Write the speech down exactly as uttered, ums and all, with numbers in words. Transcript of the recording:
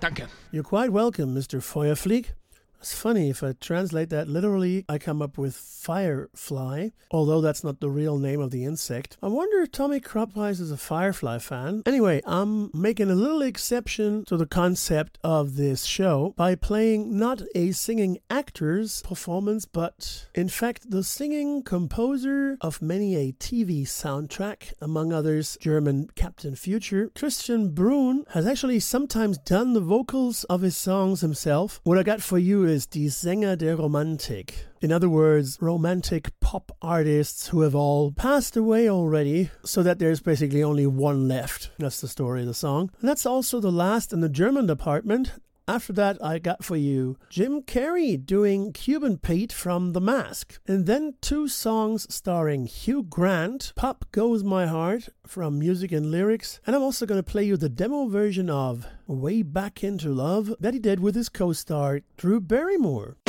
Danke. You're quite welcome, Mister Feuerflieg. It's funny, if I translate that literally, I come up with firefly, although that's not the real name of the insect. I wonder if Tommy Kropweiss is a Firefly fan. Anyway, I'm making a little exception to the concept of this show by playing not a singing actor's performance, but in fact the singing composer of many a T V soundtrack, among others German Captain Future. Christian Brun has actually sometimes done the vocals of his songs himself. What I got for you is Die Sänger der Romantik. In other words, romantic pop artists who have all passed away already, so that there's basically only one left. That's the story of the song. And that's also the last in the German department. After that, I got for you Jim Carrey doing Cuban Pete from The Mask. And then two songs starring Hugh Grant, Pop Goes My Heart from Music and Lyrics. And I'm also going to play you the demo version of Way Back Into Love that he did with his co-star Drew Barrymore.